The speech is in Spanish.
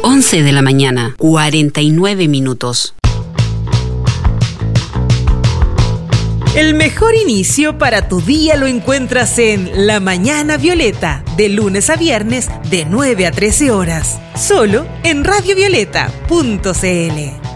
11 de la mañana, 49 minutos. El mejor inicio para tu día lo encuentras en La Mañana Violeta, de lunes a viernes de 9 a 13 horas, solo en radiovioleta.cl.